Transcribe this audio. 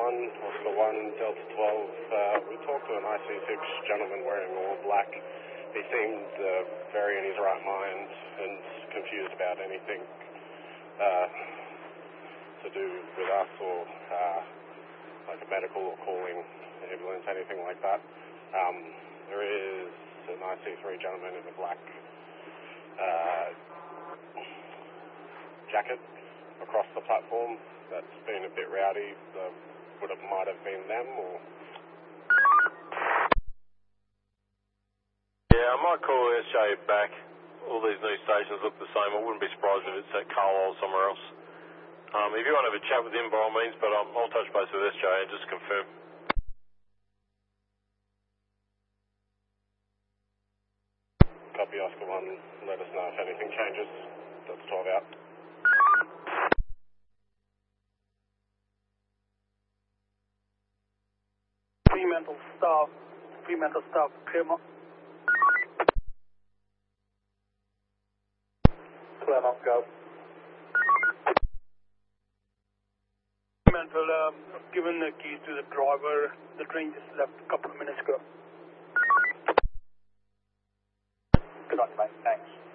Oscar 1, Delta 12. We talked to an IC6 gentleman wearing all black. He seemed very in his right mind and confused about anything to do with us or like a medical or calling ambulance, anything like that. There is an IC3 gentleman in a black jacket across the platform that's been a bit rowdy. Might have been them or... Yeah, I might call SJ back. All these new stations look the same. I wouldn't be surprised if it's at Carlisle or somewhere else. If you want to have a chat with him, by all means, but I'll touch base with SJ and just confirm. Copy, Oscar 1. Let us know if anything changes. That's 12 out. Fremantle staff, Claremont. Claremont, go. Fremantle, given the keys to the driver, the train just left a couple of minutes ago. Good on you, mate. Thanks.